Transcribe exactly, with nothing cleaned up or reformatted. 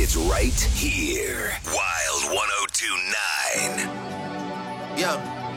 It's right here. Wild one oh two point nine. Yeah.